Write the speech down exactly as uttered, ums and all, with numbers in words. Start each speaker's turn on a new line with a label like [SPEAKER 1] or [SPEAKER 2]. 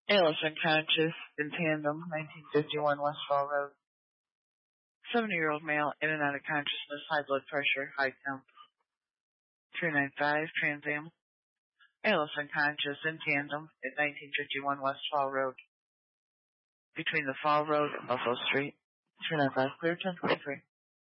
[SPEAKER 1] ALS unconscious in tandem, nineteen fifty-one West Fall Road. seventy-year-old male in and out of consciousness, high blood pressure, high temp. three nine five Trans Am. ALS unconscious in tandem at nineteen fifty-one West Fall Road. Between the Fall Road and Buffalo Street. three nine five clear, ten twenty-three.